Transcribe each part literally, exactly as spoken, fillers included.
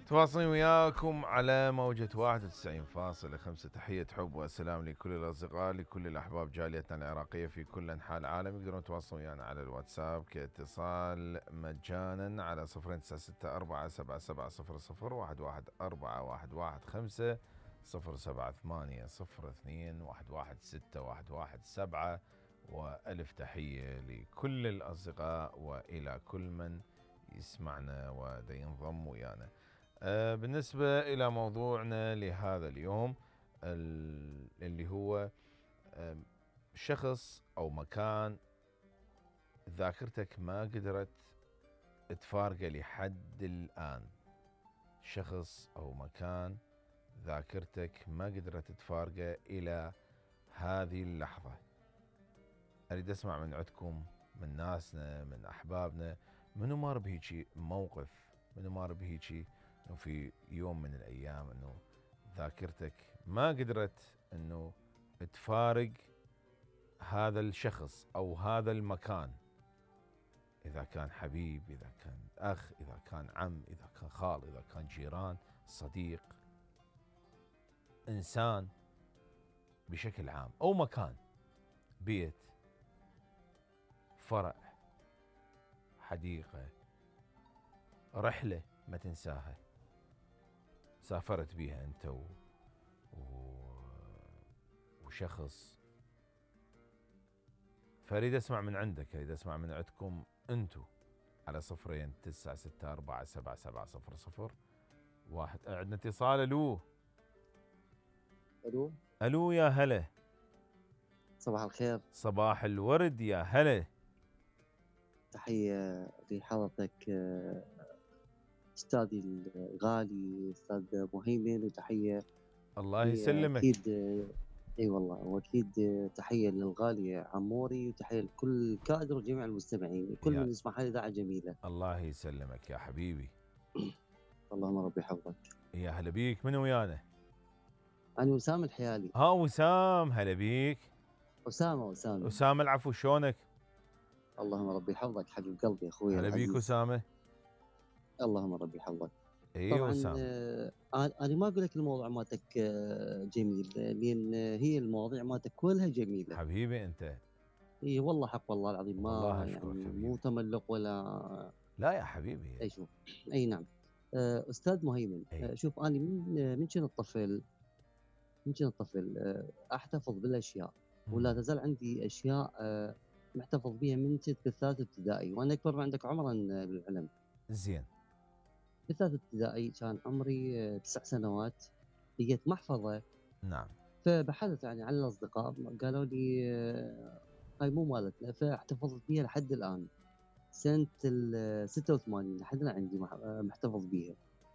تواصلين وياكم على موجة واحد وتسعين فاصلة خمسة. تحية حب وسلام لكل الأصدقاء، لكل الأحباب جاليتنا العراقية في كل أنحاء العالم. يقدرون يتواصلون ويانا على الواتساب كاتصال مجانا على صفرين تسعة ستة أربعة سبعة سبعة صفر صفر واحد واحد أربعة واحد واحد خمسة صفر سبعة ثمانية صفر اثنين واحد واحد ستة واحد واحد سبعة. وألف تحية لكل الأصدقاء وإلى كل من يسمعنا ودا ينضم ويانا. آه بالنسبة إلى موضوعنا لهذا اليوم اللي هو آه شخص أو مكان ذاكرتك ما قدرت تفارقه لحد الآن. شخص أو مكان ذاكرتك ما قدرت تفارقه إلى هذه اللحظة. أريد أسمع من عندكم، من ناسنا، من أحبابنا، منو مر بهيجي موقف، منو مر بهيجي انه في يوم من الايام انه ذاكرتك ما قدرت انه تفارق هذا الشخص او هذا المكان، اذا كان حبيب، اذا كان اخ، اذا كان عم، اذا كان خال، اذا كان جيران، صديق، انسان بشكل عام، او مكان، بيت، فرع، حديقة، رحلة ما تنساها سافرت بيها انت و... و... وشخص. فاريد اسمع من عندك، اريد اسمع من عندكم انتو على صفرين تسعة ستة أربعة سبعة سبعة صفر صفر واحد. عندنا اتصال. الو الو الو يا هلا، صباح الخير، صباح الورد يا هلا. تحية لحضرتك أستاذي الغالي أستاذ مهيمن، وتحية الله يسلمك. أكيد أي والله، وأكيد تحية للغالي عموري، وتحية لكل كادر وجميع المستمعين وكل من يسمع هذه الإذاعة جميلة. الله يسلمك يا حبيبي. اللهم ربي يحفظك. يا هلا بيك. من ويانا؟ أنا وسام الحيالي. ها وسام، هلا بيك. أسامة أسامة أسامة العفو، شلونك؟ اللهم ربي يحفظك حبيب قلبي أخوي هلا العزيز. بيك أسامة. اللهم ربي يحفظك. اي طبعا أسامة. آه انا ما اقول لك الموضوع مالتك آه جميل، لان هي المواضيع مالتك كلها جميله حبيبي انت. اي والله حق والله العظيم، والله ما اشكرك يعني حبيبي. مو تملق ولا لا يا حبيبي. اي شوف. اي نعم. آه استاذ مهيمن، آه شوف انا من من كنت طفل، من كنت طفل آه احتفظ بالاشياء، ولا تزال عندي اشياء آه محتفظ بها من كنت بالثالث ابتدائي، وانا اكبر من عندك عمرا بالعلم. زين. بالثالث ابتدائي كان عمري آه تسع سنوات، لقيت محفظه. نعم. فبحثت يعني عن الأصدقاء، قالوا لي آه، هاي مو مالتنا، فاحتفظت بيها لحد الآن سنة ال ستة وثمانين لحد الآن عندي محتفظ بيها.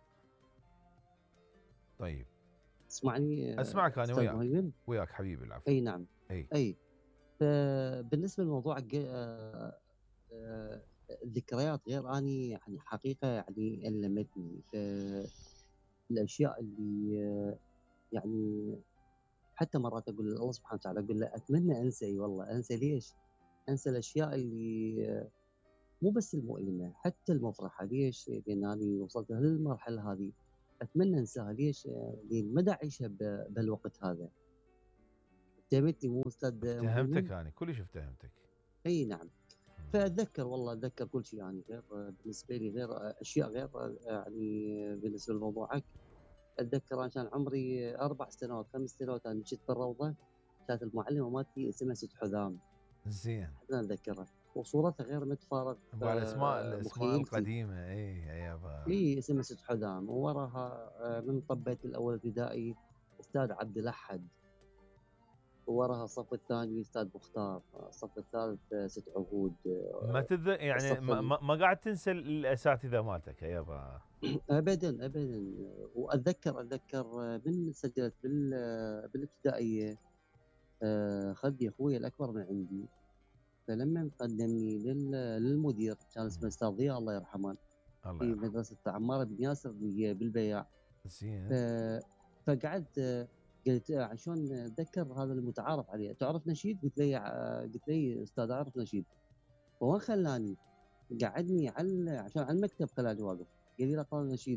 طيب اسمعني اسمعك انا أستاذ وياك. مهيمن. وياك حبيبي العفو. أي نعم. اي أي فبالنسبة لموضوع آه، آه، الذكريات، غير أني يعني حقيقة يعني ألمتني الأشياء اللي آه، يعني حتى مرات أقول الله سبحانه وتعالى، أقول له أتمنى أنسى. أي والله أنسى. ليش؟ أنسى الأشياء اللي مو بس المؤلمة، حتى المفرحة. ليش؟ لأن أنا وصلت للمرحلة هذه أتمنى أنساها. ليش؟ لأن مدى أعيشها بهالوقت هذا. افتهمتني مو أستاذ مهيمن؟ افتهمتك أنا، كلش افتهمتك. أي نعم. فأتذكر والله أتذكر كل شيء يعني، غير بالنسبة لي، غير أشياء غير يعني بالنسبة لموضوعك. أتذكر أنا كان عمري أربع سنوات خمس سنوات، أنا مشيت بالروضة، كانت المعلمة مالتي اسمها ست حذام. زين. أنا أتذكرها وصورتها غير متفارق الاسماء الاسماء مخيلتي. القديمه. اي يابا. اي اسمها ست حذام، ووراها آه، من طبيت الاول ابتدائي استاذ عبد الاحد، ووراها الصف الثاني استاذ مختار، الصف الثالث آه، ست عهود. ما تذ يعني الصف ما, ما, ما قاعد تنسى الاساتذه مالتك يابا. ابدا ابدا. واتذكر اتذكر آه، من سجلت بال آه، بالابتدائيه آه، خدي اخوي الاكبر من عندي، فلما قدمني لل- للمدير، كان اسمه استاذ ضياء الله يرحمه، الله في يرحمه. مدرسه عمار بن ياسر بالبياع. زين. فقعدت قلت عشان اتذكر هذا المتعارف عليه، تعرف نشيد؟ قلت لي قلت لي استاذ اعرف نشيد. فوين خلاني؟ قعدني على عشان على المكتب، خلاني واقف، قال لي لا قال نشيد.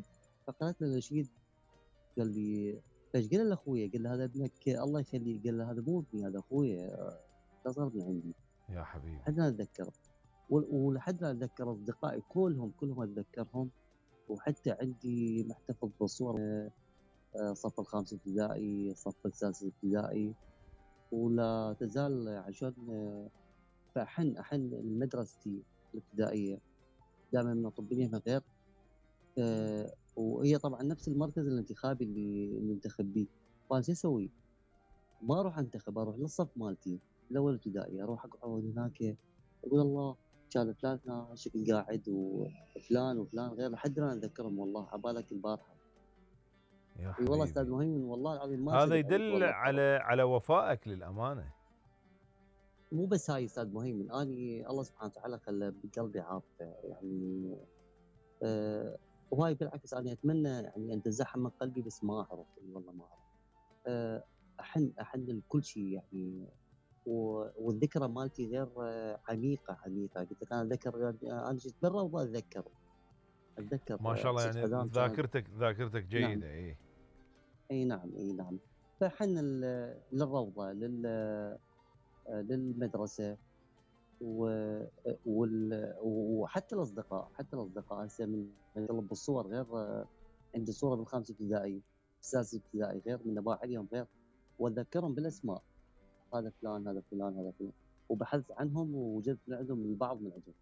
فقرأت له النشيد، قال لي فايش قال له لاخويا؟ قال له هذا ابنك الله يخليه. قال له هذا مو ابني، هذا اخويا، اصغر من عندي. يا حبيبي. لحد الان اتذكر، ول- ولحد الان اتذكر اصدقائي كلهم كلهم اتذكرهم. وحتى عندي محتفظ بالصور، آه، صف الخامس ابتدائي، صف السادس ابتدائي، ولا تزال عشان آه، فأحن أحن لمدرستي الابتدائية، دائما من طبية من غير. آه، وهي طبعا نفس المركز الانتخابي اللي اللي انتخب بيه. فأنا شو أسوي؟ ما أروح أنتخب، أروح للصف مالتي الأول ابتدائي، أروح أقعد هناك، أقول الله كان فلان هنا شكل قاعد، وفلان وفلان غير، لحد الآن أتذكرهم والله عبالك البارحة. يا اي والله استاذ حبيبي، مهيمن، والله العظيم ما هذا اكذب عليك يدل والله على ترى. على وفائك للامانه. مو بس هاي استاذ مهيمن، اني الله سبحانه وتعالى خلى بقلبي عاطفه يعني. أه وهاي بالعكس انا اتمنى يعني ان تنزعها من قلبي، بس ما اعرف يعني والله ما اعرف. أه احن احن لكل شيء يعني. و- والذكرى مالتي غير آه، عميقه عميقه. قلت لك انا اتذكر، آه، انا جيت برا واتذكر اتذكر ما شاء آه، الله، ست يعني حزام كانت. ذاكرتك ذاكرتك نعم. جيده. اي. اي نعم، اي نعم. فحن ال- للروضه، لل- آه، للمدرسه، و... وال... وحتى الاصدقاء، حتى الاصدقاء هسه من من طلب الصور غير. عندي صوره بالخامس ابتدائي، السادس ابتدائي غير، من اباع عليهم غير، واتذكرهم بالاسماء، هذا فلان هذا فلان هذا فلان، وبحثت عنهم ووجدت من عندهم البعض من عندهم.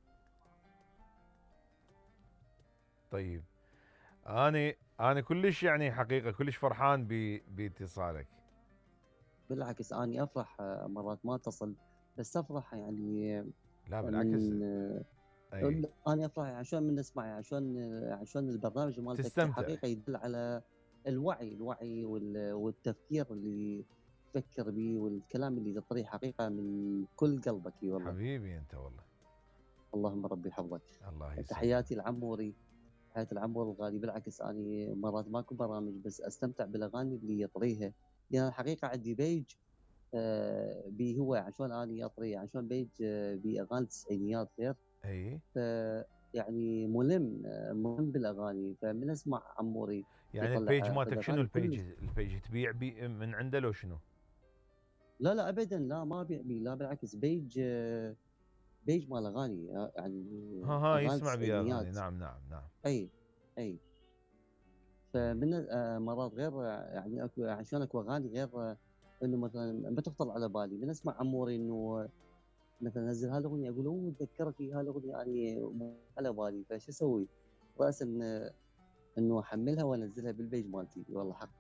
طيب، انا انا كلش يعني حقيقه كلش فرحان ب... باتصالك. بالعكس اني افرح، آه، مرات ما اتصل، بس افرح يعني لا بالعكس. من آه، اي. انا افرح يعني عشان من اسمع، يعني عشان آه، عشان البرنامج مالتك تستمتع. حقيقه يدل على الوعي، الوعي وال- والتفكير اللي تفكر به، والكلام اللي تطريه حقيقه من كل قلبك. اي والله. حبيبي انت والله. اللهم ربي يحفظك. الله يسلمك. تحياتي العموري، تحياتي العمور الغالي. بالعكس اني مرات ماكو برامج، بس استمتع بالاغاني اللي يطريها، لان الحقيقه عندي بيج آه، بي هو عشان اني اطري، عشان بيج آه، باغاني التسعينيات غير. اي. ف يعني ملم آه، ملم بالاغاني، فمن اسمع عموري يعني يطلع البيج آه، فد مالتك شنو؟ اغاني البيج كلش. البيج تبيع بي من عنده لو شنو؟ لا لا ابدا، لا ما ابيع بيه، لا بالعكس بيج آه، بيج مال اغاني، آه، يعني ها ها اغاني يسمع بي التسعينيات. اغاني. نعم نعم نعم. اي اي. مم. فمن آه، مرات غير آه، يعني اكو عشان اكو اغاني غير آه، انه مثلا ما تخطر على بالي، من اسمع عموري انه مثلا نزل هالاغنيه، اقول اوه تذكرتي هالاغنيه يعني مو على بالي، فش اسوي؟ راسا آه، انه احملها وانزلها بالبيج مالتي. والله حق.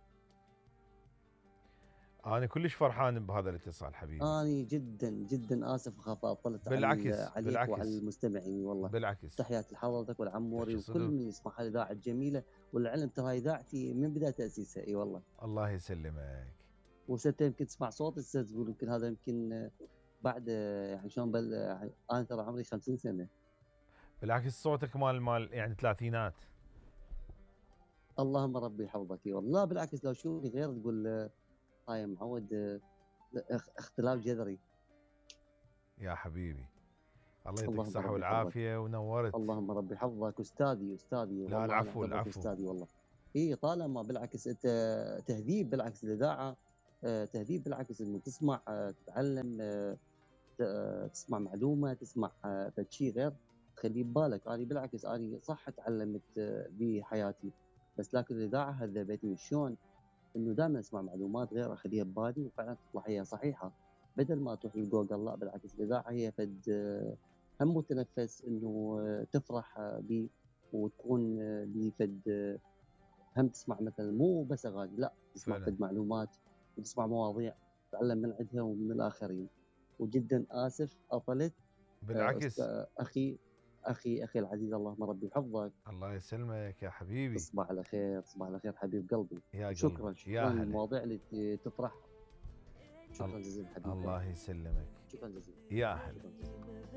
انا كلش فرحان بهذا الاتصال حبيبي. اني جدا جدا اسف اخاف اطلت على بالعكس عليك وعلى بالعكس المستمعين والله. بالعكس. تحياتي لحضرتك والعموري تحكي وكل صدق. من يسمع هالاذاعه الجميله. والعلم ترى اذاعتي من بدايه تاسيسها. اي والله. الله يسلمك. وست يمكن تسمع صوت الست تقول يمكن هذا يمكن بعد يعني شلون بل يعني انا ترى عمري خمسين سنه. بالعكس صوتك مال مال يعني ثلاثينات. اللهم ربي يحفظك. اي والله. لا بالعكس، لو شوفني غير تقول هاي معود، اخ- اختلاف جذري. يا حبيبي، الله يعطيك اللهم الصحة ربي يحفظك. والعافية ونورت. اللهم ربي يحفظك استاذي، استاذي لا والله انا العفو اعتبرك العفو. استاذي والله. اي طالما بالعكس انت تهذيب، بالعكس الاذاعه آه، تهذيب، بالعكس انه تسمع آه، تتعلم، آه، ت- آه، تسمع معلومه، تسمع آه، فد شيء غير تخليه ببالك. انا بالعكس انا صح تعلمت آه، بحياتي، بس لكن الاذاعه هذبتني شلون انه دائما اسمع معلومات غير اخليها ببالي وفعلا تطلع هي صحيحه، بدل ما تروح لجوجل. لا بالعكس الاذاعه هي فد آه، هم متنفس انه آه، تفرح آه، بي، وتكون آه، بي فد آه، هم تسمع مثلا مو بس اغاني، لا تسمع فعلا. فد معلومات، وتسمع مواضيع تتعلم من عندها ومن الاخرين. وجدا اسف اطلت آه، أست- بالعكس. آه، اخي اخي اخي العزيز، اللهم ربي يحفظك. الله يسلمك يا حبيبي. تصبح على خير، تصبح على خير حبيب قلبي. يا قلبي شكرا يا شكرا هلا. للمواضيع اللي ت- تطرحها. ال- شكرا جزيلا حبيب قلبي. الله يسلمك. شكرا جزيلا. يا هلا. شكرا جزيلا.